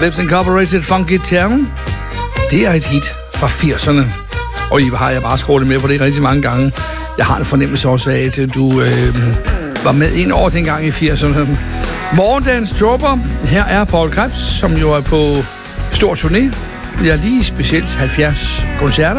Lips Incorporated, Funky Town. Det er et hit fra 80'erne. Og I har jeg bare skruet med på det rigtig mange gange. Jeg har en fornemmelse også af, at du var med ind over dengang i 80'erne. Morgendagens Dråber. Her er Paul Krebs, som jo er på stor turné. Vi har lige specielt 70 koncerter.